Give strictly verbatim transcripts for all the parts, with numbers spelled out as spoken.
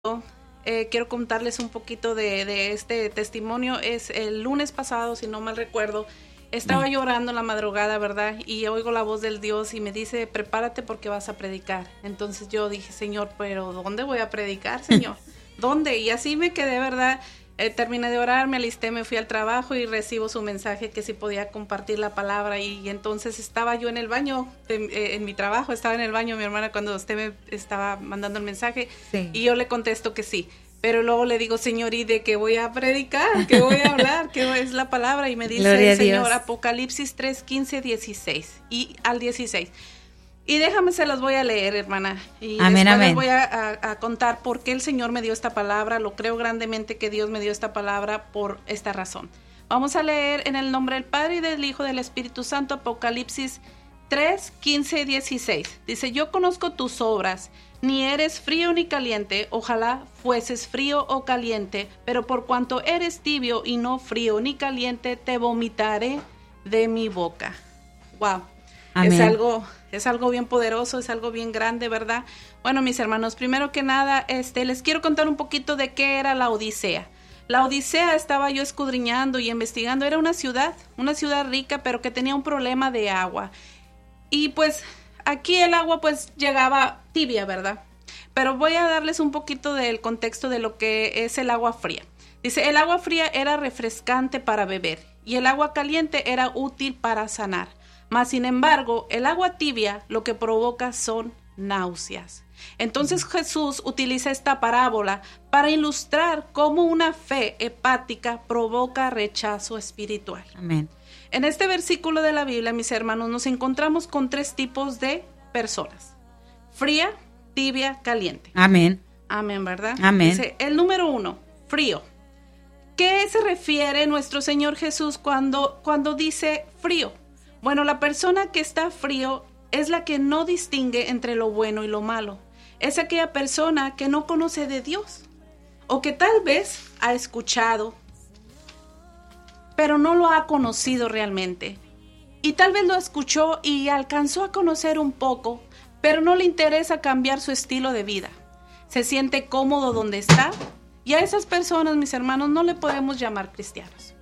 Eh, quiero contarles un poquito de, de este testimonio. Es el lunes pasado, si no mal recuerdo, estaba Bien. llorando en la madrugada, ¿verdad? Y oigo la voz del Dios y me dice, prepárate porque vas a predicar. Entonces yo dije, Señor, pero ¿dónde voy a predicar, Señor? ¿Dónde? Y así me quedé, ¿verdad? Eh, terminé de orar, me alisté, me fui al trabajo y recibo su mensaje que si podía compartir la palabra. Y, y entonces estaba yo en el baño, de, eh, en mi trabajo, estaba en el baño mi hermana cuando usted me estaba mandando el mensaje. Sí. Y yo le contesto que sí. Pero luego le digo, Señor, ¿y de qué voy a predicar? ¿Qué voy a hablar? ¿Qué es la palabra? Y me dice Gloria el Señor, Dios. Apocalipsis tres, quince, dieciséis. Y al dieciséis. Y déjame, se los voy a leer, hermana. Y Amén, después amén. les voy a, a, a contar por qué el Señor me dio esta palabra. Lo creo grandemente que Dios me dio esta palabra por esta razón. Vamos a leer en el nombre del Padre y del Hijo y del Espíritu Santo, Apocalipsis tres, quince, dieciséis. Dice, yo conozco tus obras, ni eres frío ni caliente, ojalá fueses frío o caliente, pero por cuanto eres tibio y no frío ni caliente, te vomitaré de mi boca. Wow. Amén. Es algo, es algo bien poderoso, es algo bien grande, ¿verdad? Bueno, mis hermanos, primero que nada, este, les quiero contar un poquito de qué era la Odisea. La Odisea estaba yo escudriñando y investigando, era una ciudad, una ciudad rica, pero que tenía un problema de agua. Y pues aquí el agua pues llegaba tibia, ¿verdad? Pero voy a darles un poquito del contexto de lo que es el agua fría. Dice, el agua fría era refrescante para beber y el agua caliente era útil para sanar. Mas, sin embargo, el agua tibia lo que provoca son náuseas. Entonces Jesús utiliza esta parábola para ilustrar cómo una fe hepática provoca rechazo espiritual. Amén. En este versículo de la Biblia, mis hermanos, nos encontramos con tres tipos de personas. Fría, tibia, caliente. Amén. Amén, ¿verdad? Amén. Dice, el número uno, frío. ¿Qué se refiere nuestro Señor Jesús cuando, cuando dice frío? Bueno, la persona que está frío es la que no distingue entre lo bueno y lo malo. Es aquella persona que no conoce de Dios o que tal vez ha escuchado, pero no lo ha conocido realmente. Y tal vez lo escuchó y alcanzó a conocer un poco, pero no le interesa cambiar su estilo de vida. Se siente cómodo donde está y a esas personas, mis hermanos, no le podemos llamar cristianos.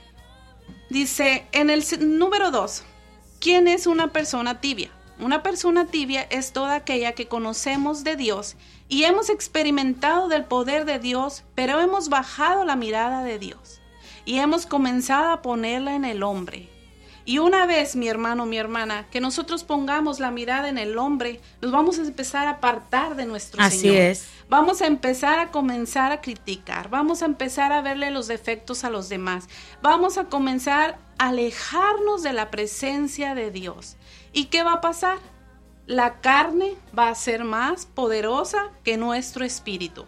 Dice en el número dos, ¿quién es una persona tibia? Una persona tibia es toda aquella que conocemos de Dios y hemos experimentado del poder de Dios, pero hemos bajado la mirada de Dios y hemos comenzado a ponerla en el hombre. Y una vez, mi hermano, mi hermana, que nosotros pongamos la mirada en el hombre, nos vamos a empezar a apartar de nuestro Así Señor. es. Vamos a empezar a comenzar a criticar, vamos a empezar a verle los defectos a los demás, vamos a comenzar a alejarnos de la presencia de Dios. ¿Y qué va a pasar? La carne va a ser más poderosa que nuestro espíritu.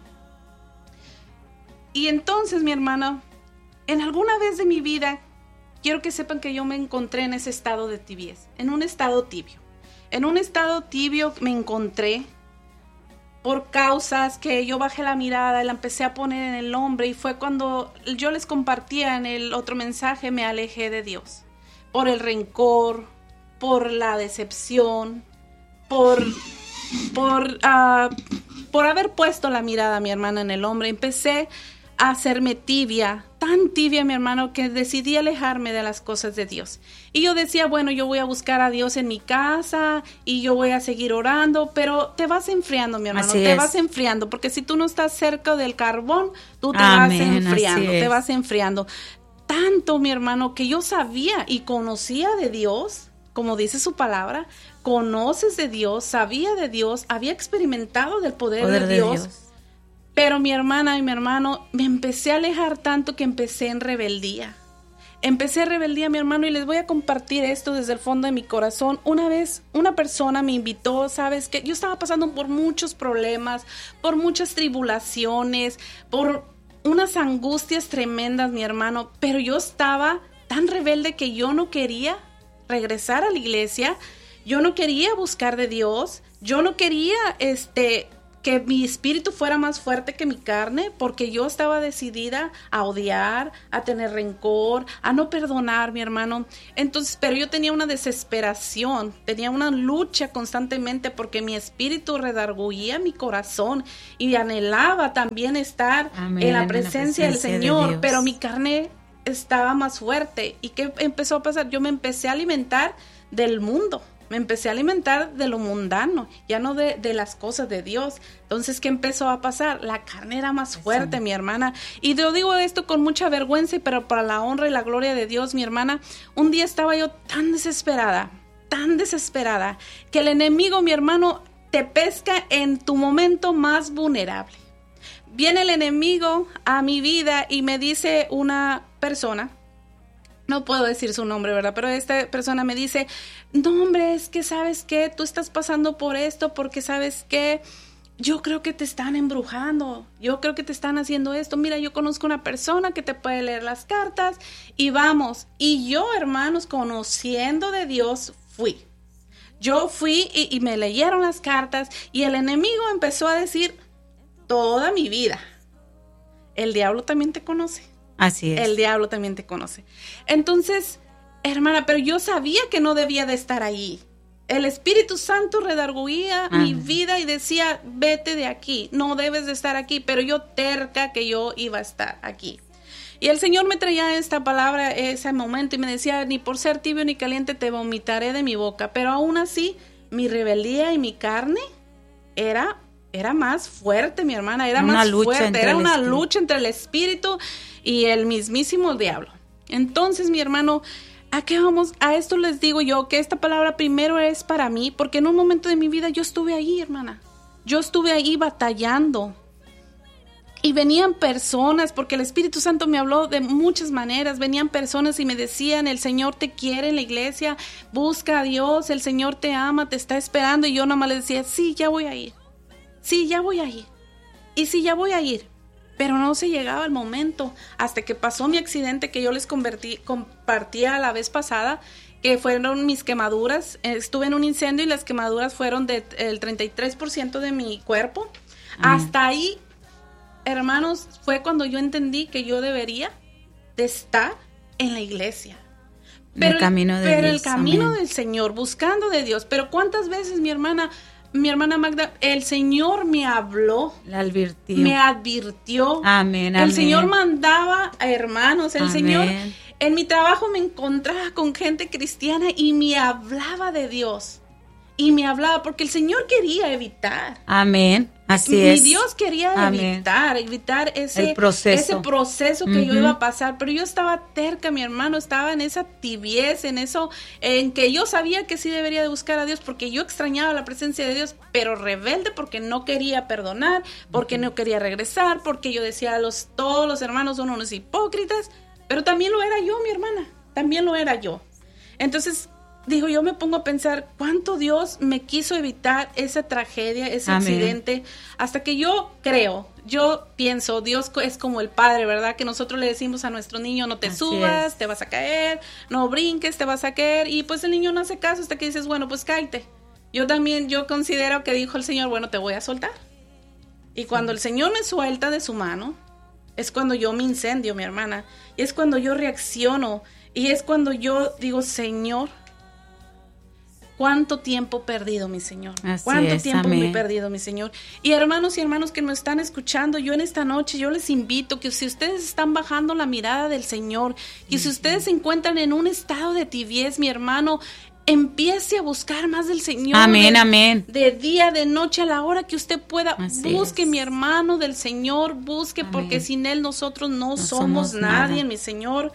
Y entonces, mi hermana, en alguna vez de mi vida, quiero que sepan que yo me encontré en ese estado de tibieza, en un estado tibio. En un estado tibio me encontré por causas que yo bajé la mirada y la empecé a poner en el hombre, y fue cuando yo les compartía en el otro mensaje, me alejé de Dios. Por el rencor, por la decepción, por, por, uh, por haber puesto la mirada, mi hermana, en el hombre. Empecé a hacerme tibia, tan tibia, mi hermano, que decidí alejarme de las cosas de Dios. Y yo decía, bueno, yo voy a buscar a Dios en mi casa y yo voy a seguir orando, pero te vas enfriando, mi hermano, Así te es. vas enfriando, porque si tú no estás cerca del carbón, tú te Amén, vas enfriando, así es. te vas enfriando. Tanto, mi hermano, que yo sabía y conocía de Dios, como dice su palabra, conoces de Dios, sabía de Dios, había experimentado del poder, Poder de, de Dios, Dios. Pero mi hermana y mi hermano, me empecé a alejar tanto que empecé en rebeldía. Empecé rebeldía, mi hermano, y les voy a compartir esto desde el fondo de mi corazón. Una vez una persona me invitó, ¿sabes qué? Yo estaba pasando por muchos problemas, por muchas tribulaciones, por unas angustias tremendas, mi hermano, pero yo estaba tan rebelde que yo no quería regresar a la iglesia, yo no quería buscar de Dios, yo no quería este que mi espíritu fuera más fuerte que mi carne, porque yo estaba decidida a odiar, a tener rencor, a no perdonar, mi hermano. Entonces, pero yo tenía una desesperación, tenía una lucha constantemente porque mi espíritu redarguía mi corazón y anhelaba también estar Amén, en la presencia, en la presencia del Señor, de pero mi carne estaba más fuerte. ¿Y qué empezó a pasar? Yo me empecé a alimentar del mundo. Me empecé a alimentar de lo mundano, ya no de, de las cosas de Dios. Entonces, ¿qué empezó a pasar? La carne era más fuerte, sí. mi hermana. Y yo digo esto con mucha vergüenza, pero para la honra y la gloria de Dios, mi hermana. Un día estaba yo tan desesperada, tan desesperada, que el enemigo, mi hermano, te pesca en tu momento más vulnerable. Viene el enemigo a mi vida y me dice una persona, no puedo decir su nombre, ¿verdad? Pero esta persona me dice, no, hombre, es que ¿sabes qué? Tú estás pasando por esto porque ¿sabes qué? Yo creo que te están embrujando, yo creo que te están haciendo esto. Mira, yo conozco una persona que te puede leer las cartas y vamos. Y yo, hermanos, conociendo de Dios, fui. Yo fui y, y me leyeron las cartas y el enemigo empezó a decir toda mi vida. El diablo también te conoce. Así es. El diablo también te conoce. Entonces, hermana, pero yo sabía que no debía de estar ahí. El Espíritu Santo redarguía ah. mi vida y decía, vete de aquí, no debes de estar aquí. Pero yo terca que yo iba a estar aquí. Y el Señor me traía esta palabra ese momento y me decía, ni por ser tibio ni caliente te vomitaré de mi boca. Pero aún así, mi rebeldía y mi carne era, era más fuerte, mi hermana, era una más lucha fuerte. Era una espíritu. lucha entre el Espíritu y el mismísimo diablo. Entonces, mi hermano, ¿a qué vamos? A esto les digo yo que esta palabra primero es para mí, porque en un momento de mi vida yo estuve ahí, hermana. Yo estuve ahí batallando. Y venían personas, porque el Espíritu Santo me habló de muchas maneras. Venían personas y me decían, el Señor te quiere en la iglesia, busca a Dios, el Señor te ama, te está esperando. Y yo nomás les decía, sí, ya voy a ir. Sí, ya voy a ir. Y sí, ya voy a ir. Pero no se llegaba el momento hasta que pasó mi accidente que yo les convertí, compartía la vez pasada, que fueron mis quemaduras. Estuve en un incendio y las quemaduras fueron del treinta y tres por ciento de mi cuerpo. Mm. Hasta ahí, hermanos, fue cuando yo entendí que yo debería de estar en la iglesia. Pero el camino, de pero Dios. el camino Amén. del Señor, buscando de Dios. Pero ¿cuántas veces, mi hermana... Mi hermana Magda, el Señor me habló, la advirtió. me advirtió. Amén, el amén. Señor mandaba a hermanos, el amén. Señor, en mi trabajo me encontraba con gente cristiana y me hablaba de Dios. Y me hablaba porque el Señor quería evitar. Amén, así mi es. Mi Dios quería Amén. evitar, evitar ese el proceso, ese proceso que uh-huh. yo iba a pasar. Pero yo estaba terca, mi hermano, estaba en esa tibieza, en eso, en que yo sabía que sí debería de buscar a Dios porque yo extrañaba la presencia de Dios, pero rebelde porque no quería perdonar, porque uh-huh. no quería regresar, porque yo decía, los todos los hermanos son unos hipócritas, pero también lo era yo, mi hermana, también lo era yo. Entonces, digo, yo me pongo a pensar cuánto Dios me quiso evitar esa tragedia, ese Amén. accidente, hasta que yo creo, yo pienso, Dios es como el padre, ¿verdad? Que nosotros le decimos a nuestro niño, no te Así subas, es. te vas a caer, no brinques, te vas a caer, y pues el niño no hace caso hasta que dices, bueno, pues cállate. Yo también, yo considero que dijo el Señor, bueno, te voy a soltar. Y cuando sí. el Señor me suelta de su mano, es cuando yo me incendio, mi hermana, y es cuando yo reacciono, y es cuando yo digo, Señor, ¿cuánto tiempo perdido, mi Señor? Así ¿Cuánto es, tiempo amén. me he perdido, mi Señor? Y hermanos y hermanos que me están escuchando, yo en esta noche, yo les invito que si ustedes están bajando la mirada del Señor, y si ustedes se encuentran en un estado de tibiez, mi hermano, empiece a buscar más del Señor. Amén, de, amén. De día, de noche, a la hora que usted pueda. Así busque, es. mi hermano, del Señor, busque, Amén. porque sin Él nosotros no, no somos, somos nadie, nada. mi Señor.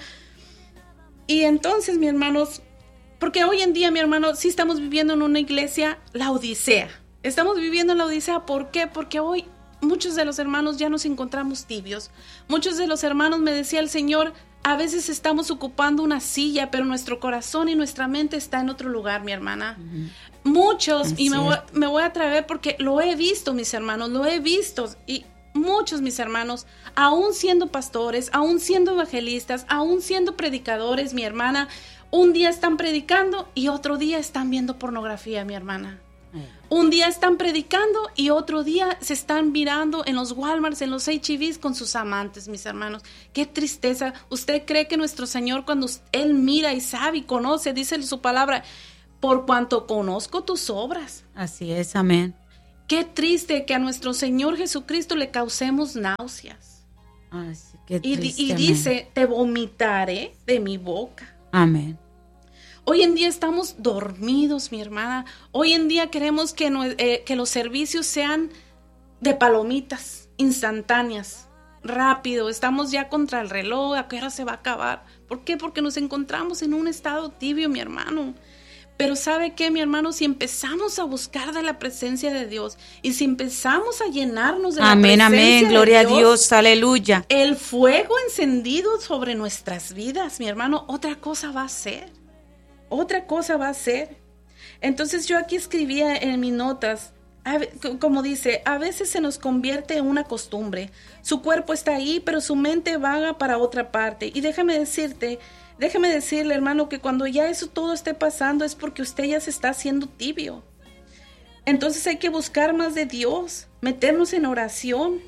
Y entonces, mi hermanos, porque hoy en día, mi hermano, sí estamos viviendo en una iglesia, la odisea. Estamos viviendo en la odisea, ¿por qué? Porque hoy muchos de los hermanos ya nos encontramos tibios. Muchos de los hermanos, me decía el Señor, a veces estamos ocupando una silla, pero nuestro corazón y nuestra mente está en otro lugar, mi hermana. Uh-huh. Muchos, Así y me voy, me voy a atrever porque lo he visto, mis hermanos, lo he visto. Y muchos, mis hermanos, aún siendo pastores, aún siendo evangelistas, aún siendo predicadores, mi hermana, un día están predicando y otro día están viendo pornografía, mi hermana. Un día están predicando y otro día se están mirando en los Walmarts, en los H E Bs con sus amantes, mis hermanos. Qué tristeza. ¿Usted cree que nuestro Señor, cuando Él mira y sabe y conoce, dice su palabra, por cuanto conozco tus obras? Así es, amén. Qué triste que a nuestro Señor Jesucristo le causemos náuseas. Ay, sí, qué y, triste, y amén. dice, te vomitaré de mi boca. Amén. Hoy en día estamos dormidos, mi hermana. Hoy en día queremos que, no, eh, que los servicios sean de palomitas, instantáneas, rápido. Estamos ya contra el reloj, ¿a qué hora se va a acabar? ¿Por qué? Porque nos encontramos en un estado tibio, mi hermano. Pero ¿sabe qué, mi hermano? Si empezamos a buscar de la presencia de Dios y si empezamos a llenarnos de amén, la presencia amén, gloria de Dios, a Dios, aleluya. El fuego encendido sobre nuestras vidas, mi hermano, otra cosa va a ser. Otra cosa va a ser. Entonces yo aquí escribía en mis notas, como dice, a veces se nos convierte en una costumbre. Su cuerpo está ahí, pero su mente vaga para otra parte. Y déjame decirte, déjame decirle, hermano, que cuando ya eso todo esté pasando es porque usted ya se está haciendo tibio. Entonces hay que buscar más de Dios, meternos en oración.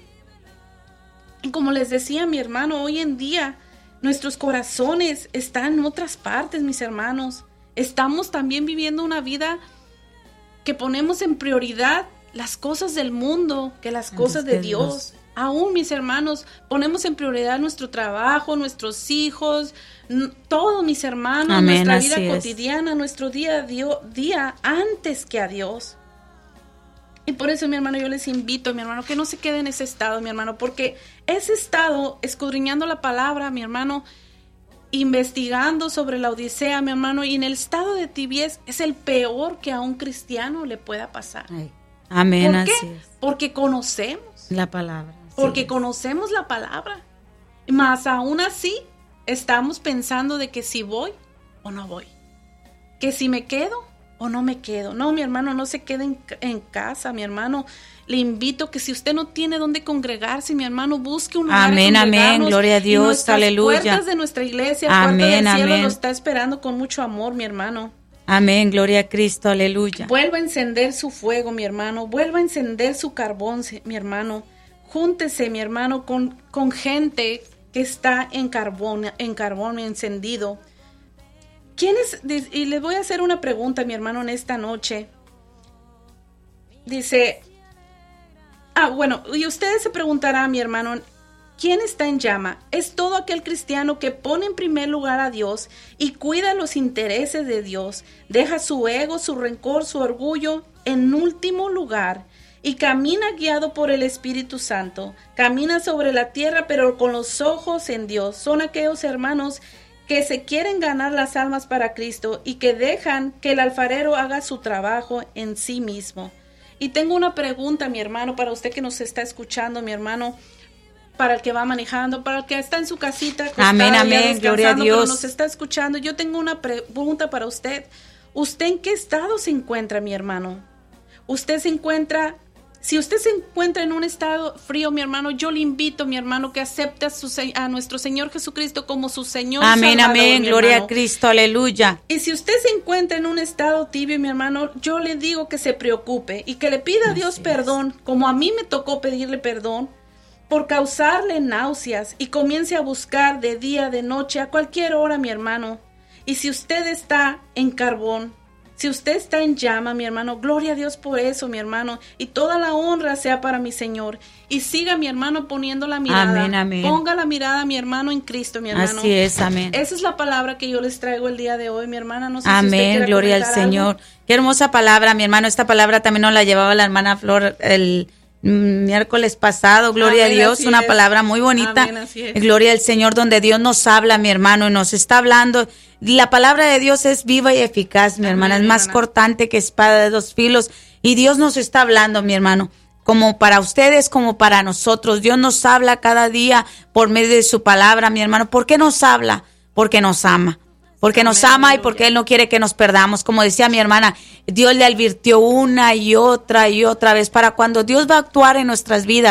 Y como les decía mi hermano, hoy en día nuestros corazones están en otras partes, mis hermanos. Estamos también viviendo una vida que ponemos en prioridad las cosas del mundo que las cosas de Dios. Aún, mis hermanos, ponemos en prioridad nuestro trabajo, nuestros hijos, n- todos mis hermanos, amén, nuestra vida así cotidiana, es. nuestro día a dio- día antes que a Dios. Y por eso, mi hermano, yo les invito, mi hermano, que no se quede en ese estado, mi hermano, porque ese estado, escudriñando la palabra, mi hermano, investigando sobre la Odisea, mi hermano, y en el estado de tibiez es el peor que a un cristiano le pueda pasar. Ay, amén, ¿Por qué? así es. Porque conocemos, La palabra. porque es. conocemos la palabra. Más aún así, estamos pensando de que si voy o no voy, que si me quedo o no me quedo. No, mi hermano, no se quede en, en casa, mi hermano. Le invito que si usted no tiene dónde congregarse, mi hermano, busque un lugar. Amén, amén, gloria a Dios, y nuestras aleluya. puertas de nuestra iglesia, Amén, puerta del cielo, amén. lo está esperando con mucho amor, mi hermano. Amén, gloria a Cristo, aleluya. Vuelva a encender su fuego, mi hermano. Vuelva a encender su carbón, mi hermano. Júntese, mi hermano, con, con gente que está en carbón, en carbón encendido. ¿Quién es? Y les voy a hacer una pregunta, mi hermano, en esta noche. Dice, ah, bueno, y ustedes se preguntarán, mi hermano, ¿quién está en llama? Es todo aquel cristiano que pone en primer lugar a Dios y cuida los intereses de Dios, deja su ego, su rencor, su orgullo en último lugar y camina guiado por el Espíritu Santo. Camina sobre la tierra, pero con los ojos en Dios. Son aquellos hermanos que se quieren ganar las almas para Cristo y que dejan que el alfarero haga su trabajo en sí mismo. Y tengo una pregunta, mi hermano, para usted que nos está escuchando, mi hermano, para el que va manejando, para el que está en su casita, que amén, está amén, descansando, gloria a Dios. pero nos está escuchando. Yo tengo una pregunta para usted. ¿Usted en qué estado se encuentra, mi hermano? Usted se encuentra... Si usted se encuentra en un estado frío, mi hermano, yo le invito, mi hermano, que acepte a, su, a nuestro Señor Jesucristo como su Señor. Amén, Salvador, amén, mi gloria hermano. a Cristo, aleluya. Y si usted se encuentra en un estado tibio, mi hermano, yo le digo que se preocupe y que le pida a Dios Así perdón, como a mí me tocó pedirle perdón, por causarle náuseas, y comience a buscar de día, de noche, a cualquier hora, mi hermano. Y si usted está en carbón, si usted está en llama, mi hermano, gloria a Dios por eso, mi hermano, y toda la honra sea para mi Señor. Y siga, mi hermano, poniendo la mirada. Amén, amén. Ponga la mirada, mi hermano, en Cristo, mi hermano. Así es, amén. Esa es la palabra que yo les traigo el día de hoy, mi hermana. No sé si usted Amén, quiere gloria al comentar Señor. algo. Qué hermosa palabra, mi hermano. Esta palabra también nos la llevaba la hermana Flor el mm, miércoles pasado. Gloria Amén, a Dios, así una es. palabra muy bonita. Amén, así es. Gloria al Señor, donde Dios nos habla, mi hermano, y nos está hablando. La palabra de Dios es viva y eficaz, mi Amén, hermana. Es mi más hermana. cortante que espada de dos filos. Y Dios nos está hablando, mi hermano, como para ustedes, como para nosotros. Dios nos habla cada día por medio de su palabra, mi hermano. ¿Por qué nos habla? Porque nos ama. Porque nos Amén, ama y aleluya. porque Él no quiere que nos perdamos. Como decía mi hermana, Dios le advirtió una y otra y otra vez. Para cuando Dios va a actuar en nuestras vidas,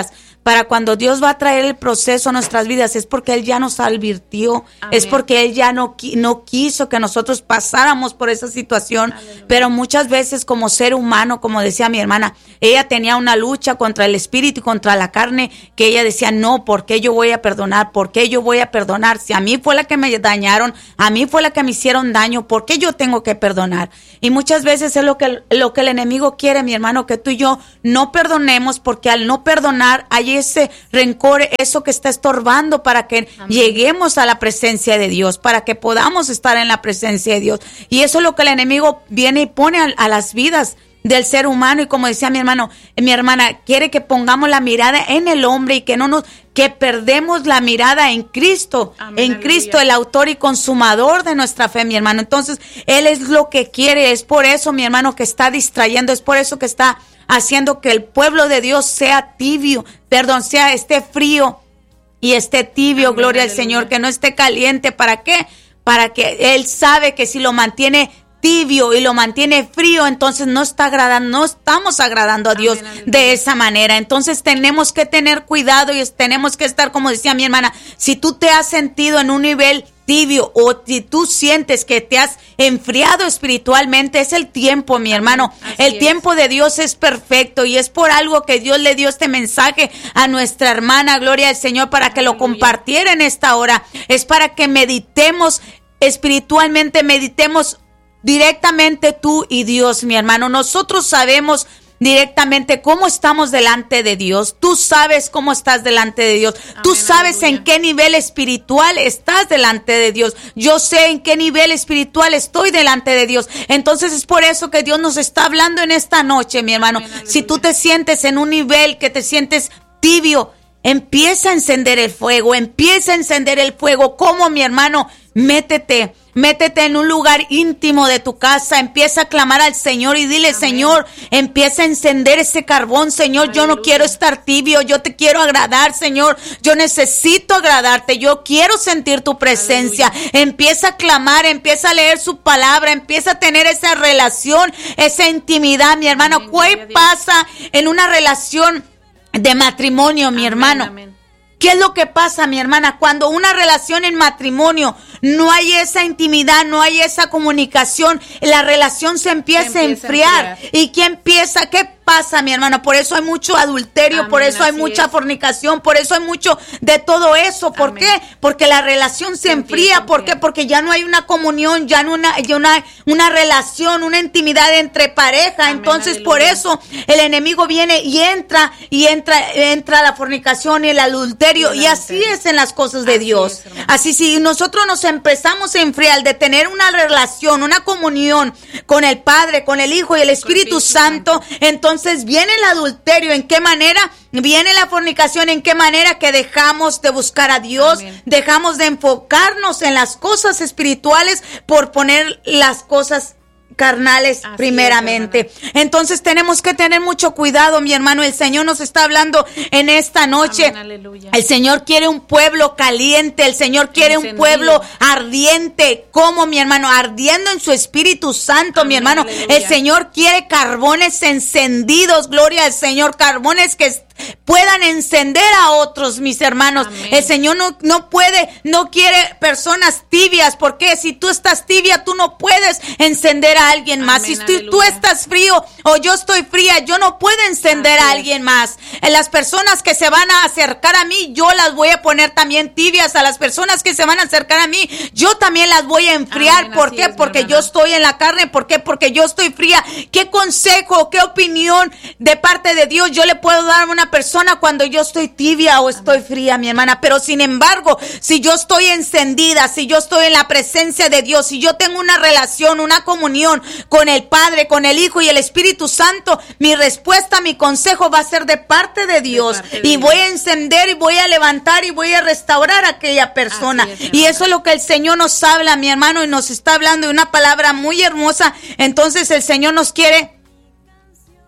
para cuando Dios va a traer el proceso a nuestras vidas, es porque Él ya nos advirtió, Amén. Es porque Él ya no, no quiso que nosotros pasáramos por esa situación. Aleluya. Pero muchas veces como ser humano, como decía mi hermana, ella tenía una lucha contra el espíritu y contra la carne, que ella decía, no, ¿por qué yo voy a perdonar? ¿Por qué yo voy a perdonar? Si a mí fue la que me dañaron, a mí fue la que me hicieron daño, ¿por qué yo tengo que perdonar? Y muchas veces es lo que, lo que el enemigo quiere, mi hermano, que tú y yo no perdonemos, porque al no perdonar hay ese rencor, eso que está estorbando para que Amén. Lleguemos a la presencia de Dios, para que podamos estar en la presencia de Dios. Y eso es lo que el enemigo viene y pone a, a las vidas del ser humano. Y como decía mi hermano, mi hermana, quiere que pongamos la mirada en el hombre y que no nos, que perdemos la mirada en Cristo, Amén, en aleluya. Cristo, el autor y consumador de nuestra fe, mi hermano. Entonces, Él es lo que quiere, es por eso, mi hermano, que está distrayendo, es por eso que está haciendo que el pueblo de Dios sea tibio, perdón, sea, esté frío y esté tibio, Amén, gloria aleluya. Al Señor, que no esté caliente. ¿Para qué? Para que Él sabe que si lo mantiene tibio y lo mantiene frío, entonces no está agradando, no estamos agradando a Dios Amén, de esa manera. Entonces tenemos que tener cuidado y tenemos que estar, como decía mi hermana, si tú te has sentido en un nivel tibio o si tú sientes que te has enfriado espiritualmente, es el tiempo, mi hermano. Así el es. Tiempo de Dios es perfecto y es por algo que Dios le dio este mensaje a nuestra hermana, gloria al Señor, para que Aleluya. Lo compartiera en esta hora. Es para que meditemos espiritualmente, meditemos directamente tú y Dios, mi hermano. Nosotros sabemos directamente cómo estamos delante de Dios. Tú sabes cómo estás delante de Dios. Amén, tú sabes aleluya. En qué nivel espiritual estás delante de Dios. Yo sé en qué nivel espiritual estoy delante de Dios. Entonces es por eso que Dios nos está hablando en esta noche, mi hermano. Amén, si tú te sientes en un nivel que te sientes tibio, empieza a encender el fuego, empieza a encender el fuego. ¿Cómo, mi hermano? Métete, métete en un lugar íntimo de tu casa, empieza a clamar al Señor y dile, Amén. Señor, empieza a encender ese carbón, Señor. Aleluya. Yo no quiero estar tibio, yo te quiero agradar, Señor. Yo necesito agradarte, yo quiero sentir tu presencia. Aleluya. Empieza a clamar, empieza a leer su palabra, empieza a tener esa relación, esa intimidad, mi hermano. Amén. ¿Qué pasa en una relación de matrimonio, mi Amén, hermano? Amén. ¿Qué es lo que pasa, mi hermana? Cuando una relación en matrimonio no hay esa intimidad, no hay esa comunicación, la relación se empieza, se empieza a, enfriar. a enfriar. ¿Y qué empieza? ¿Qué pasa, mi hermana? Por eso hay mucho adulterio, Amén, por eso hay mucha es. fornicación, por eso hay mucho de todo eso. ¿Por Amén. qué? Porque la relación se, se enfría. ¿Por qué? Porque ya no hay una comunión, ya no una, ya una, una relación, una intimidad entre pareja. Amén, Entonces, aleluya. Por eso el enemigo viene y entra, y entra, entra la fornicación y el adulterio. Y, y así es en las cosas de así Dios. Es, así, si nosotros nos empezamos a enfriar de tener una relación, una comunión con el Padre, con el Hijo y el Espíritu Santo, entonces Entonces viene el adulterio. ¿En qué manera? Viene la fornicación. ¿En qué manera? Que dejamos de buscar a Dios, Amén. Dejamos de enfocarnos en las cosas espirituales por poner las cosas carnales Así primeramente. Es, Entonces tenemos que tener mucho cuidado, mi hermano. El Señor nos está hablando en esta noche. Amén, el Señor quiere un pueblo caliente, el Señor quiere Encendido. Un pueblo ardiente. ¿Cómo, mi hermano? Ardiendo en su Espíritu Santo, Amén, mi hermano. Aleluya. El Señor quiere carbones encendidos, gloria al Señor, carbones que puedan encender a otros, mis hermanos. Amén. El Señor no, no puede, no quiere personas tibias, porque si tú estás tibia, tú no puedes encender a alguien más. Amén, si tú, tú estás frío o yo estoy fría, yo no puedo encender Así a alguien es. Más. En las personas que se van a acercar a mí, yo las voy a poner también tibias. A las personas que se van a acercar a mí, yo también las voy a enfriar. Amén, ¿Por qué? Es, porque yo estoy en la carne. ¿Por qué? Porque yo estoy fría. ¿Qué consejo, qué opinión de parte de Dios yo le puedo dar a una persona cuando yo estoy tibia o estoy fría, mi hermana? Pero sin embargo, si yo estoy encendida, si yo estoy en la presencia de Dios, si yo tengo una relación, una comunión con el Padre, con el Hijo y el Espíritu Santo, mi respuesta, mi consejo va a ser de parte de Dios, de parte de y Dios. Voy a encender y voy a levantar y voy a restaurar a aquella persona. Es, y eso es lo que el Señor nos habla, mi hermano, y nos está hablando de una palabra muy hermosa. Entonces el Señor nos quiere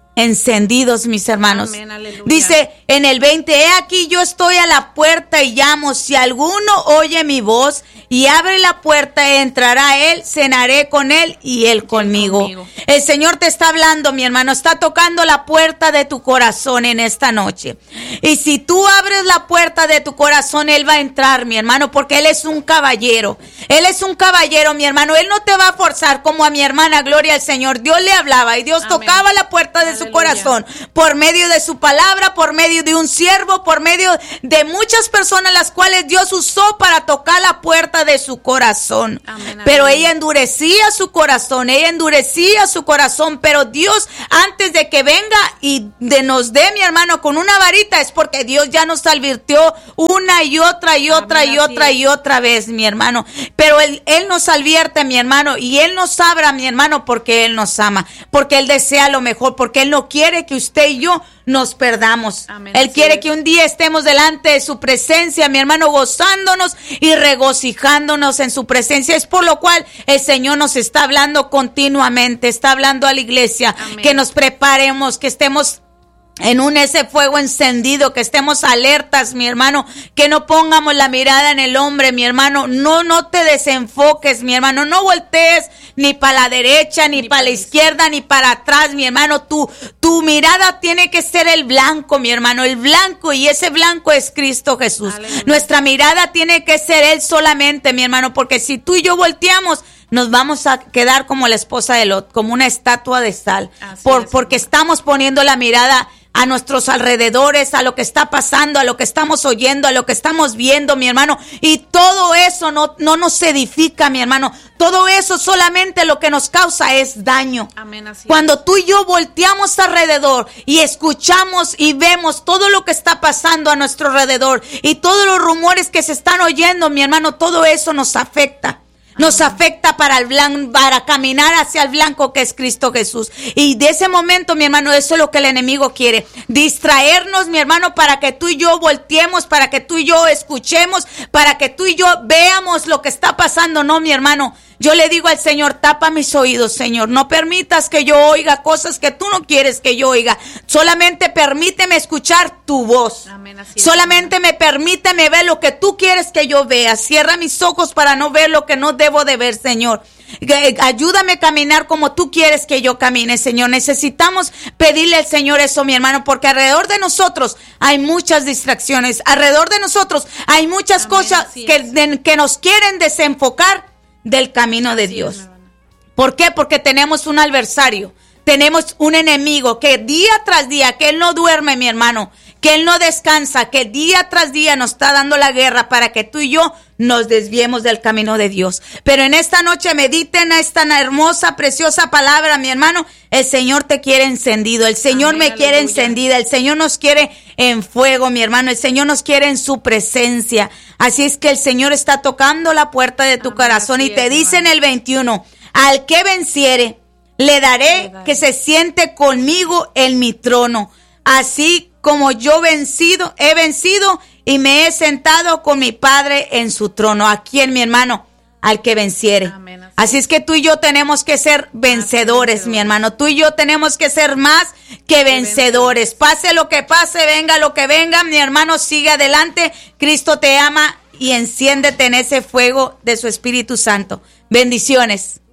encendidos, mis hermanos. Amén, aleluya. Dice en el veinte, he aquí yo estoy a la puerta y llamo, si alguno oye mi voz y abre la puerta, entrará él, cenaré con él y él conmigo. conmigo. El Señor te está hablando, mi hermano, está tocando la puerta de tu corazón en esta noche. Y si tú abres la puerta de tu corazón, Él va a entrar, mi hermano, porque Él es un caballero. Él es un caballero, mi hermano. Él no te va a forzar como a mi hermana, gloria al Señor. Dios le hablaba y Dios Amén. Tocaba la puerta de Aleluya. Su corazón por medio de su palabra, por medio de un siervo, por medio de muchas personas las cuales Dios usó para tocar la puerta de su corazón. Amén, pero amén. Ella endurecía su corazón, ella endurecía su corazón, pero Dios, antes de que venga y de nos dé, mi hermano, con una varita, es porque Dios ya nos advirtió una y otra y otra amén, y otra es. y otra vez, mi hermano. Pero él, él nos advierte, mi hermano, y Él nos abra, mi hermano, porque Él nos ama, porque Él desea lo mejor, porque Él no quiere que usted y yo nos perdamos. Amén, Él quiere es. que un día estemos delante de su presencia, mi hermano, gozándonos y regocijándonos en su presencia. Es por lo cual el Señor nos está hablando continuamente, está hablando a la iglesia, Amén. que nos preparemos, que estemos en un ese fuego encendido, que estemos alertas, mi hermano, que no pongamos la mirada en el hombre, mi hermano, no, no te desenfoques, mi hermano, no voltees ni para la derecha, ni, ni para la izquierda, ni para atrás, mi hermano, tu, tu mirada tiene que ser el blanco, mi hermano, el blanco, y ese blanco es Cristo Jesús. Aleluya. Nuestra mirada tiene que ser Él solamente, mi hermano, porque si tú y yo volteamos, nos vamos a quedar como la esposa de Lot, como una estatua de sal, por, es, porque estamos poniendo la mirada a nuestros alrededores, a lo que está pasando, a lo que estamos oyendo, a lo que estamos viendo, mi hermano, y todo eso no, no nos edifica, mi hermano, todo eso solamente lo que nos causa es daño. Amén, así Cuando es. tú y yo volteamos alrededor y escuchamos y vemos todo lo que está pasando a nuestro alrededor y todos los rumores que se están oyendo, mi hermano, todo eso nos afecta. Nos afecta para el blanco, para caminar hacia el blanco que es Cristo Jesús. Y de ese momento, mi hermano, eso es lo que el enemigo quiere. Distraernos, mi hermano, para que tú y yo volteemos, para que tú y yo escuchemos, para que tú y yo veamos lo que está pasando. No, mi hermano. Yo le digo al Señor, tapa mis oídos, Señor. No permitas que yo oiga cosas que tú no quieres que yo oiga. Solamente permíteme escuchar tu voz. Amén, así es. Solamente me permíteme ver lo que tú quieres que yo vea. Cierra mis ojos para no ver lo que no debo de ver, Señor. Ayúdame a caminar como tú quieres que yo camine, Señor. Necesitamos pedirle al Señor eso, mi hermano, porque alrededor de nosotros hay muchas distracciones. Alrededor de nosotros hay muchas Amén, cosas que, de, que nos quieren desenfocar del camino de Dios. Es, ¿Por qué? Porque tenemos un adversario, tenemos un enemigo que día tras día, que Él no duerme, mi hermano, que Él no descansa, que día tras día nos está dando la guerra para que tú y yo nos desviemos del camino de Dios. Pero en esta noche mediten a esta hermosa, preciosa palabra, mi hermano. El Señor te quiere encendido, el Señor Amén, me quiere aleluya. encendida, el Señor nos quiere en fuego, mi hermano, el Señor nos quiere en su presencia. Así es que el Señor está tocando la puerta de tu Amén, corazón y te es, dice hermano. En el veintiuno, al que venciere, le daré, le daré que se siente conmigo en mi trono, así como yo vencido, he vencido y me he sentado con mi Padre en su trono. ¿A quién, mi hermano? Al que venciere. Amén, así, así es que tú y yo tenemos que ser vencedores, mi hermano. Tú y yo tenemos que ser más que vencedores. Pase lo que pase, venga lo que venga, mi hermano, sigue adelante. Cristo te ama y enciéndete en ese fuego de su Espíritu Santo. Bendiciones.